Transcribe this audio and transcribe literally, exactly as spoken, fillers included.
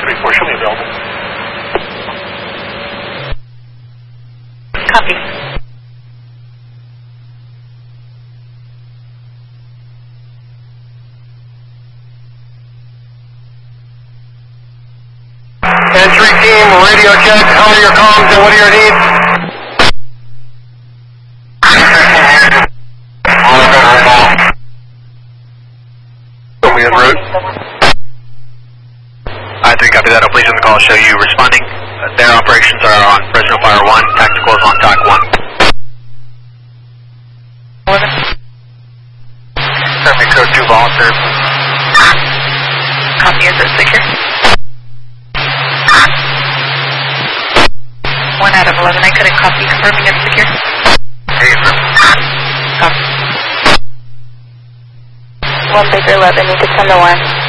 three four, show me available. Copy. Entry team, radio check. How are your comms and what are your needs? Show me en route. I three copy that. I'll please on the call show you responding. Uh, their operations are on Fresno Fire one. Tactical is on T A C one. eleven. Send me code two volunteer. Copy, is it secure? one out of eleven, I couldn't copy, confirming it's secure. Hey, sir. Copy. one Baker eleven, you could send the one.